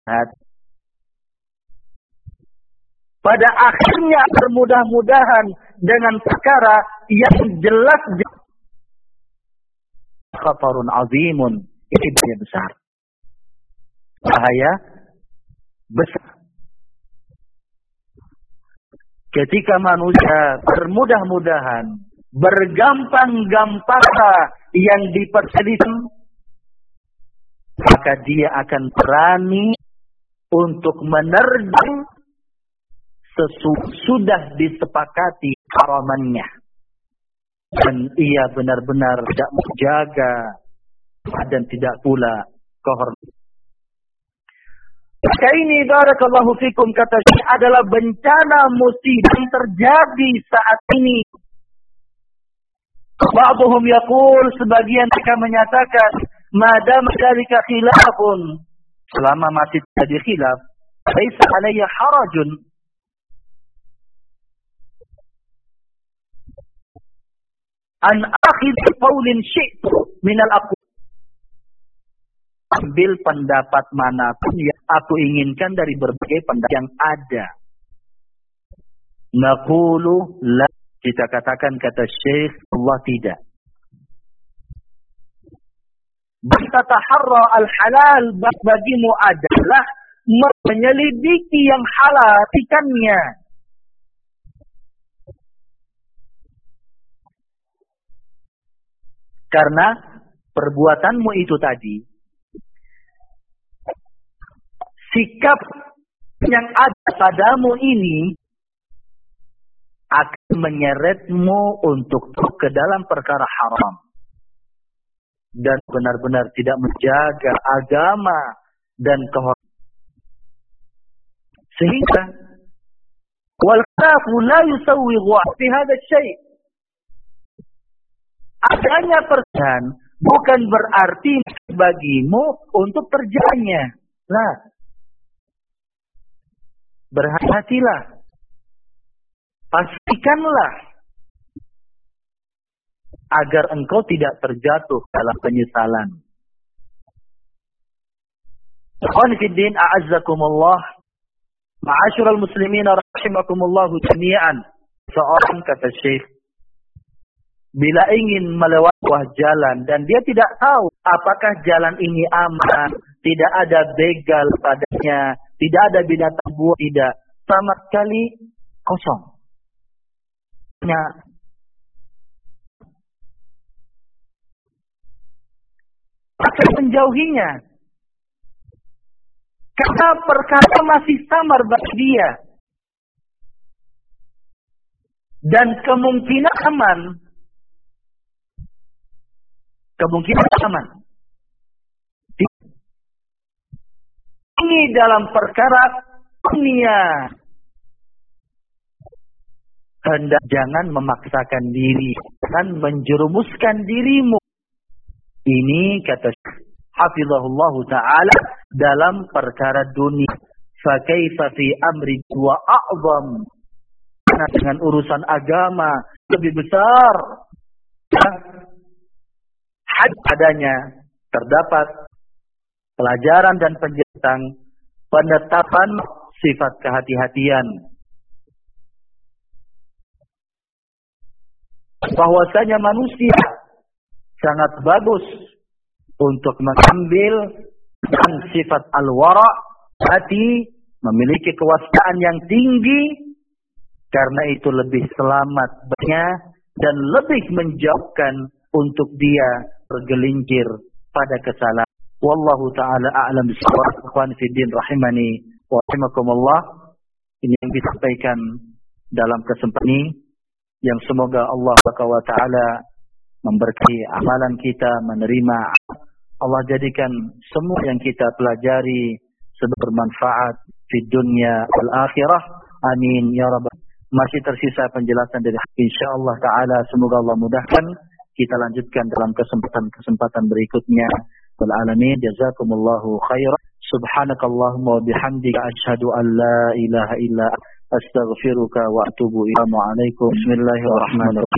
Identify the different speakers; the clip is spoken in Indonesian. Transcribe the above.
Speaker 1: pada akhirnya bermudah-mudahan dengan perkara yang jelas khatarun azimun. Ini bahaya besar. Bahaya besar. Ketika manusia bermudah-mudahan, bergampang-gampang yang diperselisih, maka dia akan berani untuk menerjang sesudah disepakati haramannya. Dan ia benar-benar tidak menjaga dan tidak pula kehormatan. Maka ini barakallahu fikum kata Syekh adalah bencana musibah yang terjadi saat ini. Ba'dhum yaqul, sebagian mereka menyatakan, madam dzalika khilafun, selama masih terjadi khilaf, laisa alayya harajun. An akhidh qaulin syi'tu min al-aqwal. Ambil pendapat manapun yang aku inginkan dari berbagai pendapat yang ada. Naqulu la, kita katakan kata Syekh, Allah tidak. Tataharra al-halal, bagimu adalah menyelidiki yang halal ikannya. Karena perbuatanmu itu tadi, sikap yang ada padamu ini akan menyeretmu untuk ke dalam perkara haram. Dan benar-benar tidak menjaga agama dan kehormatan. Sehingga wal khafu la yusawwighu fi hadha syai'. Adanya perbedaan bukan berarti bagimu untuk kerjanya. Nah, berhati-hatilah. Pastikanlah agar engkau tidak terjatuh dalam penyesalan. Ikhwan fiddin a'azzakumullah, ma'asyiral muslimin rahimakumullah jami'an. Seorang kata Syekh, bila ingin melewati jalan dan dia tidak tahu apakah jalan ini aman, tidak ada begal padanya, tidak ada binatang buas, tidak, sama sekali kosong. Akan menjauhinya. Karena perkara masih samar bagi dia. Dan kemungkinan aman. Ini dalam perkara dunia. Hendak jangan memaksakan diri dan menjerumuskan dirimu. Ini kata hafizahullah ta'ala dalam perkara dunia. Fa kaifa fi amri wa a'zam. Karena dengan urusan agama lebih besar. Had adanya terdapat pelajaran dan penjelasan penetapan sifat kehati-hatian. Bahwasanya manusia sangat bagus untuk mengambil sifat al-wara, hati, memiliki kewaspadaan yang tinggi, karena itu lebih selamat baginya dan lebih menjauhkan untuk dia bergelincir pada kesalahan. Wallahu ta'ala a'lam bishawab. Ikhwan fiddin rahimani wa rahimakumullah. Ini yang disampaikan dalam kesempatan ini, yang semoga Allah Ta'ala memberkahi amalan kita, menerima. Allah jadikan semua yang kita pelajari bermanfaat di dunia wal akhirah. Amin ya rabbal. Masih tersisa penjelasan dari insyaallah taala, semoga Allah mudahkan. Kita lanjutkan dalam kesempatan berikutnya. Wal alamin, jazakumullahu khairan. Subhanakallahumma wa bihamdika asyhadu an la ilaha illa anta astaghfiruka wa atubu ilaik. Bismillahirrahmanirrahim.